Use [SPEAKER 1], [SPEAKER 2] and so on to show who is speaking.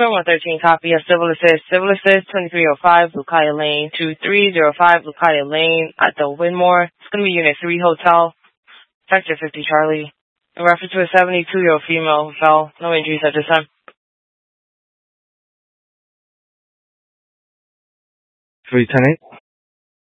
[SPEAKER 1] Square 113, copy of Civil Assist. Civil Assist 2305 Lucaya Lane, 2305 Lucaya Lane at the Winmore. It's going to be Unit 3 Hotel, Sector 50 Charlie. In reference to a 72-year-old female who fell. No injuries at this time.
[SPEAKER 2] 310-8.